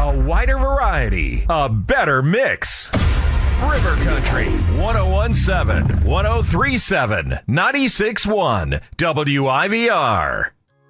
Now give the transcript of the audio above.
A wider variety, a better mix. River Country, 1017, 1037, 96.1, WIVR.